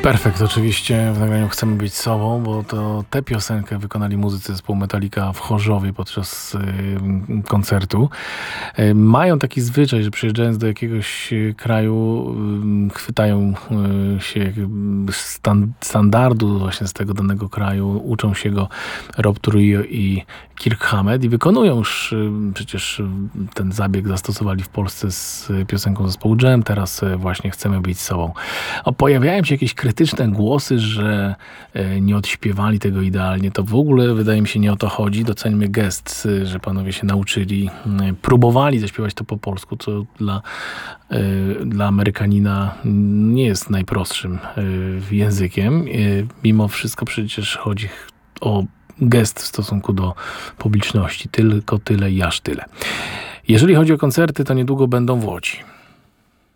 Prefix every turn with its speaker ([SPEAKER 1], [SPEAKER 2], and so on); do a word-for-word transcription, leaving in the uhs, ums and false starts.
[SPEAKER 1] Perfekt, oczywiście w nagraniu Chcemy być sobą, bo to tę piosenkę wykonali muzycy zespołu Metallica w Chorzowie podczas y, koncertu. Y, mają taki zwyczaj, że przyjeżdżając do jakiegoś y, kraju y, chwytają y, się jakby stan, standardu właśnie z tego danego kraju, uczą się go Rob Trujillo i Kirk Hammett i wykonują już y, przecież y, ten zabieg zastosowali w Polsce z y, piosenką zespołu Jam, teraz y, właśnie Chcemy być sobą. O, pojawiają się jakieś krytyczne głosy, że e, nie odśpiewali tego idealnie. To w ogóle wydaje mi się nie o to chodzi. Doceńmy gest, e, że panowie się nauczyli, e, próbowali zaśpiewać to po polsku, co dla, e, dla Amerykanina nie jest najprostszym e, językiem. E, mimo wszystko przecież chodzi o gest w stosunku do publiczności. Tylko tyle i aż tyle. Jeżeli chodzi o koncerty, to niedługo będą w Łodzi.